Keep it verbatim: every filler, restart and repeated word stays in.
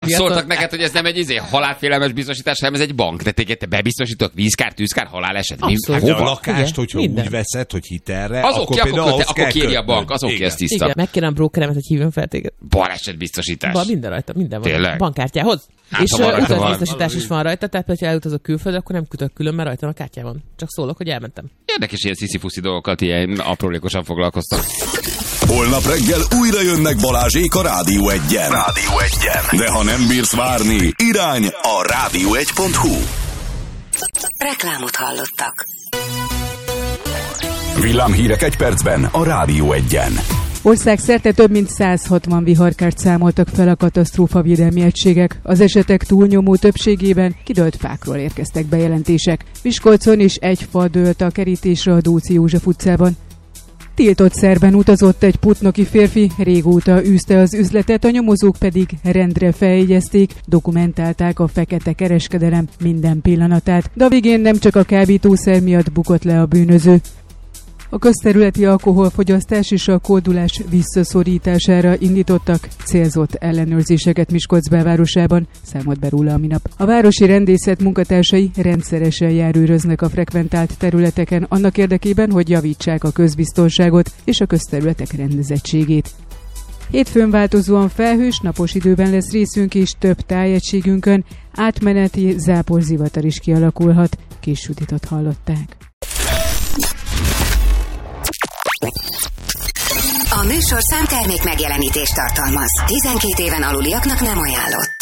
szóltak neked, hogy ez nem egy izé, halálfélelmes biztosítás, hanem ez egy bank. De téged te bebiztosítok vízkár, tűzkár, haláleset. Hát a lakást, hogyha igen. úgy veszed, hogy hitelre, az akkor oké, például akkor, ahhoz akkor kéri a bank, az oké, ez tiszta. Igen, megkérem a brokeremet, hogy hívjon fel téged. Baleset biztosítás. Ba, minden rajta, minden van. Tényleg? Bankkártyához. Hát, és utazbiztosítás is van rajta, tehát ha elutazok külföldre, akkor nem kötök külön, mert rajta a kártyában. Csak szólok, hogy elmentem. Érdekes ilyen sziszi-fuszi dolgokat, ilyen aprólékosan foglalkoztak. Holnap reggel újra jönnek Balázsék a Rádió egyen. Rádió egyen. De ha nem bírsz várni, irány a rádió egy pont hu. Reklámot hallottak. Villámhírek egy percben a Rádió egyen. Országszerte több mint száz hatvan viharkárt számoltak fel a katasztrófavédelmi egységek. Az esetek túlnyomó többségében kidőlt fákról érkeztek bejelentések. Miskolcon is egy fa dőlt a kerítésre a Dóczy József utcában. Tiltott szerben utazott egy putnoki férfi, régóta űzte az üzletet, a nyomozók pedig rendre feljegyezték, dokumentálták a fekete kereskedelem minden pillanatát, de a végén nem csak a kábítószer miatt bukott le a bűnöző. A közterületi alkoholfogyasztás és a kódulás visszaszorítására indítottak célzott ellenőrzéseket Miskolc belvárosában, számolt be róla a minap. A városi rendészet munkatársai rendszeresen járőröznek a frekventált területeken annak érdekében, hogy javítsák a közbiztonságot és a közterületek rendezettségét. Hétfőn változóan felhős, napos időben lesz részünk és több tájegységünkön, átmeneti záporzivatar is kialakulhat. Kis Juditot hallották. A műsorszám termék megjelenítést tartalmaz. tizenkét éven aluliaknak nem ajánlott.